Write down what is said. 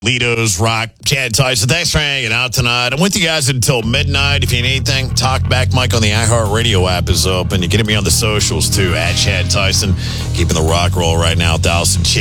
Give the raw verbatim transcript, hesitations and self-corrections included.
Lido's Rock, Chad Tyson. Thanks for hanging out tonight. I'm with you guys until midnight. If you need anything, talk back. Mike on the iHeartRadio app is open. You can hit me on the socials, too, at Chad Tyson. Keeping the rock roll right now, Dallas and Chan.